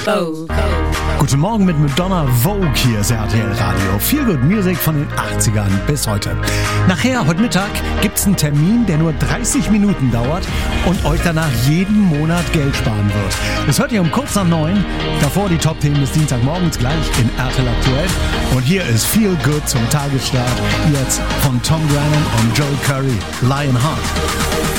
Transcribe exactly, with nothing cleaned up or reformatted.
Vogue. Guten Morgen mit Madonna Vogue, hier ist R T L Radio. Feel Good Music von den achtzigern bis heute. Nachher, heute Mittag, gibt's einen Termin, der nur dreißig Minuten dauert und euch danach jeden Monat Geld sparen wird. Das hört ihr um kurz nach neun. Davor die Top-Themen des Dienstagmorgens gleich in R T L Aktuell. Und hier ist Feel Good zum Tagesstart. Jetzt von Tom Grennan und Joel Curry, Lionheart.